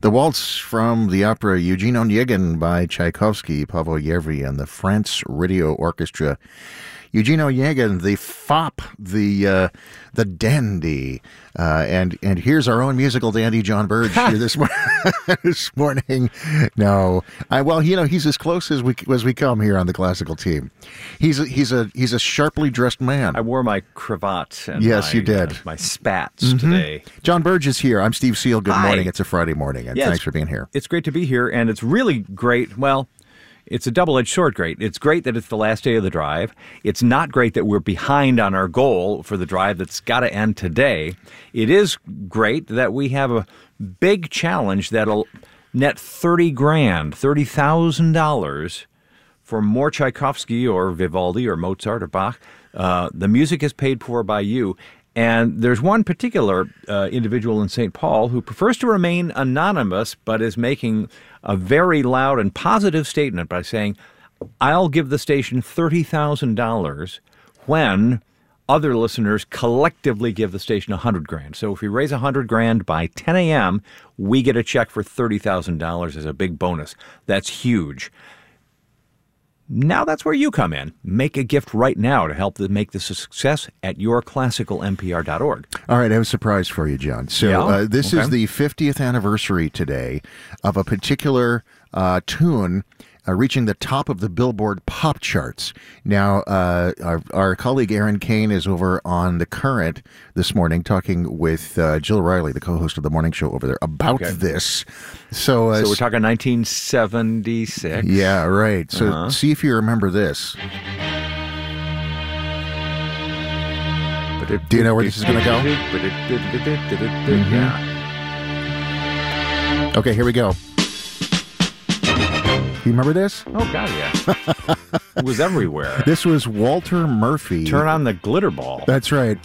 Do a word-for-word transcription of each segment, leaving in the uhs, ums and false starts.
The waltz from the opera Eugene Onegin by Tchaikovsky, Pavel Yervy, and the France Radio Orchestra. Eugene Onegin, the fop, the uh, the dandy, uh, and and here's our own musical dandy, John Burge, here this, mor- this morning. No, I, well, you know, he's as close as we as we come here on the classical team. He's a, he's a he's a sharply dressed man. I wore my cravat. And yes, my, you did. Uh, my spats mm-hmm. today. John Burge is here. I'm Steve Seal. Good Hi. morning. It's a Friday morning, and yeah, thanks for being here. It's great to be here, and it's really great. Well. It's a double-edged sword great. It's great that it's the last day of the drive. It's not great that we're behind on our goal for the drive that's got to end today. It is great that we have a big challenge that'll net thirty grand, thirty thousand dollars for more Tchaikovsky or Vivaldi or Mozart or Bach. Uh, the music is paid for by you. And there's one particular uh, individual in Saint Paul who prefers to remain anonymous, but is making a very loud and positive statement by saying, I'll give the station thirty thousand dollars when other listeners collectively give the station one hundred grand. So if we raise one hundred grand by ten a.m., we get a check for thirty thousand dollars as a big bonus. That's huge. Now that's where you come in. Make a gift right now to help make this a success at your classical m p r dot org. All right, I have a surprise for you, John. So yeah? uh, this okay. is the fiftieth anniversary today of a particular uh, tune uh, reaching the top of the Billboard pop charts. Now, uh, our, our colleague Aaron Kane is over on The Current this morning talking with uh, Jill Riley, the co-host of the morning show over there, about okay. this. So, uh, so we're talking nineteen seventy-six. Yeah, right. So uh-huh. see if you remember this. Do you know where this is going to go? Mm-hmm. Yeah. Okay, here we go. You remember this? Oh, God, yeah. It was everywhere. This was Walter Murphy. Turn on the glitter ball. That's right.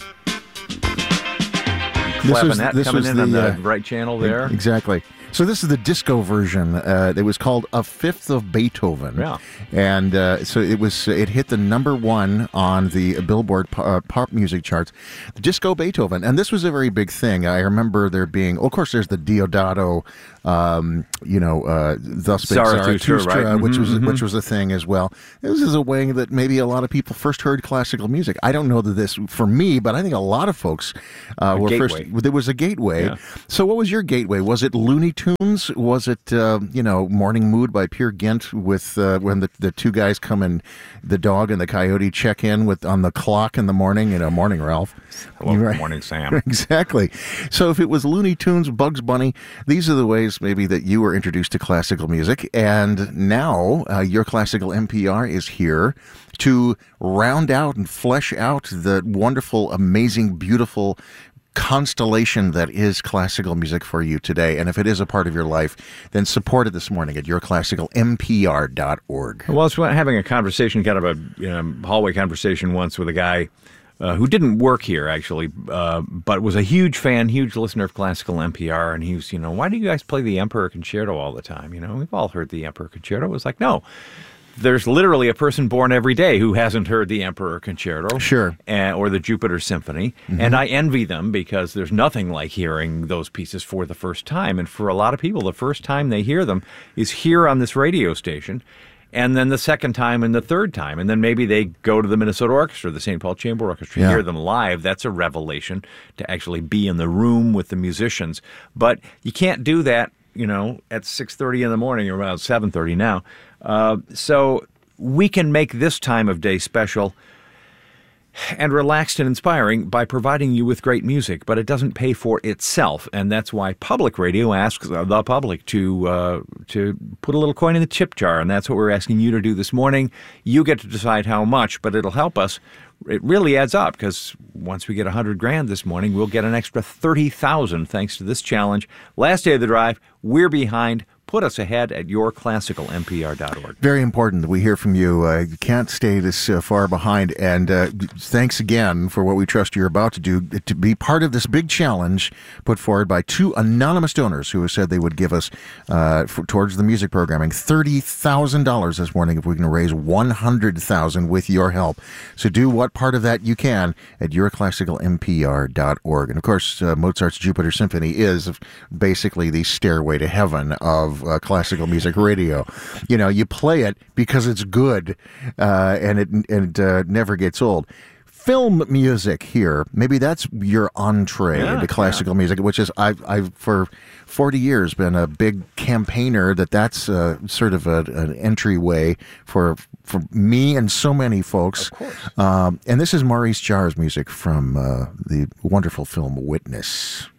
Clavinet this coming was in the, on the uh, right channel there. Exactly. So this is the disco version. Uh, it was called A Fifth of Beethoven. Yeah. And uh, so it was. It hit the number one on the Billboard pop, uh, pop music charts. The Disco Beethoven. And this was a very big thing. I remember there being, well, of course, there's the Diodato, um, you know, uh, Thus Spake Zarathustra, Zarathustra, right? which Mm-hmm, was mm-hmm. which was a thing as well. This is a way that maybe a lot of people first heard classical music. I don't know that this, for me, but I think a lot of folks uh, were gateway. first. There was a gateway. Yeah. So what was your gateway? Was it Looney Tunes? Was it, uh, you know, Morning Mood by Peer Gynt with uh, when the, the two guys come and the dog and the coyote check in with on the clock in the morning, you know, Morning Ralph. Hello, Right. Morning Sam. Exactly. So if it was Looney Tunes, Bugs Bunny, these are the ways maybe that you were introduced to classical music. And now uh, your classical M P R is here to round out and flesh out the wonderful, amazing, beautiful constellation that is classical music for you today. And if it is a part of your life, then support it this morning at your classical m p r dot org. Well, I was having a conversation, kind of a you know, hallway conversation once with a guy uh, who didn't work here, actually, uh, but was a huge fan, huge listener of classical M P R. And he was, you know, why do you guys play the Emperor Concerto all the time? You know, we've all heard the Emperor Concerto. It was like, no. There's literally a person born every day who hasn't heard the Emperor Concerto. Sure. And, or the Jupiter Symphony. Mm-hmm. And I envy them because there's nothing like hearing those pieces for the first time. And for a lot of people, the first time they hear them is here on this radio station. And then the second time and the third time. And then maybe they go to the Minnesota Orchestra, the Saint Paul Chamber Orchestra, yeah. hear them live. That's a revelation to actually be in the room with the musicians. But you can't do that, you know, at six thirty in the morning or around seven thirty now. Uh, so we can make this time of day special and relaxed and inspiring by providing you with great music, but it doesn't pay for itself, and that's why public radio asks the public to uh, to put a little coin in the tip jar, and that's what we're asking you to do this morning. You get to decide how much, but it'll help us. It really adds up, because once we get one hundred grand this morning, we'll get an extra thirty thousand thanks to this challenge. Last day of the drive, we're behind. put us ahead at your classical m p r dot org. Very important that we hear from you. Uh, you can't stay this uh, far behind. And uh, thanks again for what we trust you're about to do, to be part of this big challenge put forward by two anonymous donors who have said they would give us, uh, for, towards the music programming, thirty thousand dollars this morning if we can raise one hundred thousand dollars with your help. So do what part of that you can at your classical m p r dot org. And of course, uh, Mozart's Jupiter Symphony is basically the stairway to heaven of uh, classical music radio. You know, you play it because it's good, uh, and it and it, uh, never gets old. Film music here, maybe that's your entree yeah, into classical yeah. music, which is I've, I've for forty years been a big campaigner that that's uh, sort of a, an entryway for for me and so many folks. Of course. Um, and this is Maurice Jarre's music from uh, the wonderful film Witness.